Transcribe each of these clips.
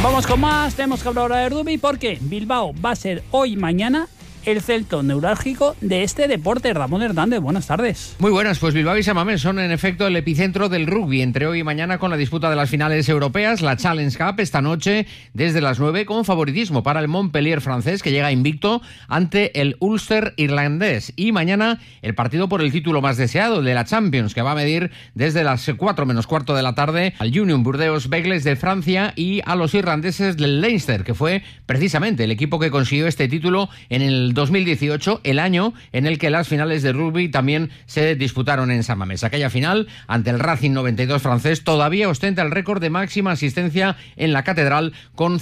Vamos con más, tenemos que hablar de rugby porque Bilbao va a ser hoy y mañana el centro neurálgico de este deporte. Ramón Hernández, buenas tardes. Muy buenas, pues Bilbao y San Mamés son en efecto el epicentro del rugby entre hoy y mañana con la disputa de las finales europeas, la Challenge Cup esta noche desde las 9 con favoritismo para el Montpellier francés que llega invicto ante el Ulster irlandés, y mañana el partido por el título más deseado, el de la Champions, que va a medir desde las 4 menos cuarto de la tarde al Union Burdeos-Bègles de Francia y a los irlandeses del Leinster, que fue precisamente el equipo que consiguió este título en el 2018, el año en el que las finales de rugby también se disputaron en San Mamés. Aquella final ante el Racing 92 francés todavía ostenta el récord de máxima asistencia en la catedral con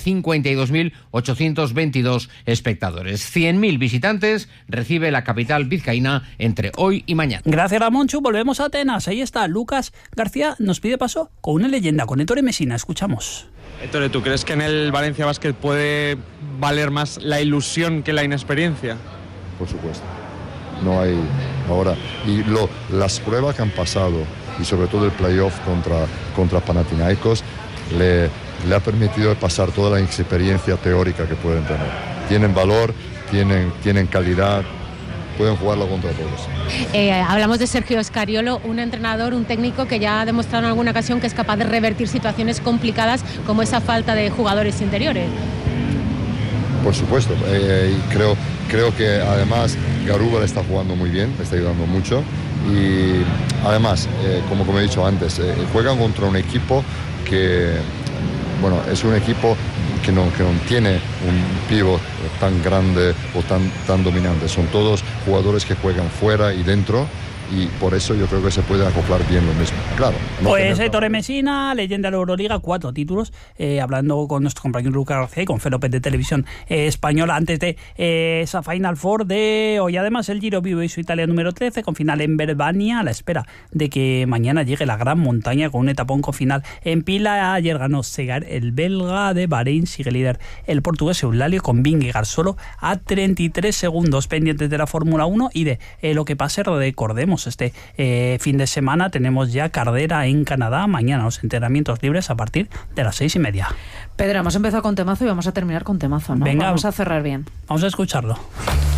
52.822 espectadores. 100.000 visitantes recibe la capital vizcaína entre hoy y mañana. Gracias, Ramonchu. Volvemos a Atenas. Ahí está Lucas García, nos pide paso con una leyenda, con Ettore Messina. Escuchamos. Ettore, ¿tú crees que en el Valencia Basket puede valer más la ilusión que la inexperiencia? Por supuesto. No hay ahora. Y las pruebas que han pasado, y sobre todo el playoff contra Panathinaikos, le ha permitido pasar toda la experiencia teórica que pueden tener. Tienen valor, tienen calidad, pueden jugarlo contra todos. Hablamos de Sergio Scariolo, un entrenador, un técnico que ya ha demostrado en alguna ocasión que es capaz de revertir situaciones complicadas como esa falta de jugadores interiores. Por supuesto, y creo que además Garuba le está jugando muy bien, le está ayudando mucho, y además, como he dicho antes, juegan contra un equipo que, bueno, es un equipo que no tiene un pívot tan grande o tan dominante. Son todos jugadores que juegan fuera y dentro, y por eso yo creo que se puede acoplar bien lo mismo. Claro. Pues Ettore Messina, leyenda de la Euroliga, 4 títulos, hablando con nuestro compañero Lucas García y con Fe López de Televisión Española antes de esa Final Four de hoy. Además, el Giro Vivo y su Italia número 13 con final en Verbania, a la espera de que mañana llegue la gran montaña con un etapón con final en Pila. Ayer ganó Segar, el belga de Bahrein, sigue líder el portugués Eulalio con Vingegaard solo a 33 segundos. Pendientes de la Fórmula 1 y de lo que pase. Recordemos, este fin de semana tenemos ya carrera en Canadá. Mañana los entrenamientos libres a partir de las 6:30. Pedro, hemos empezado con temazo y vamos a terminar con temazo, ¿no? Venga, vamos a cerrar bien. Vamos a escucharlo.